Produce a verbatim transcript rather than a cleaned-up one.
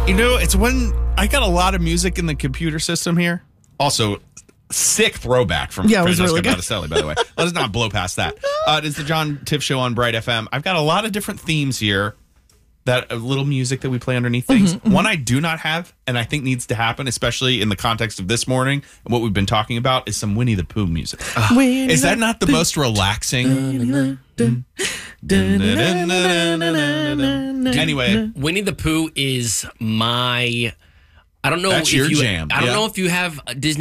You know, it's when I got a lot of music in the computer system here. Also, sick throwback from yeah, it was Francesca really good. Battistelli, by the way. Let's not blow past that. Uh, it's the John Tiff Show on Bright F M. I've got a lot of different themes here. That a little music that we play underneath things. Mm-hmm, One mm-hmm. I do not have, and I think needs to happen, especially in the context of this morning and what we've been talking about, is some Winnie the Pooh music. Uh, is that not the most relaxing? Anyway, Winnie the Pooh is my. I don't know That's if your you. jam. I don't yeah. know if you have Disney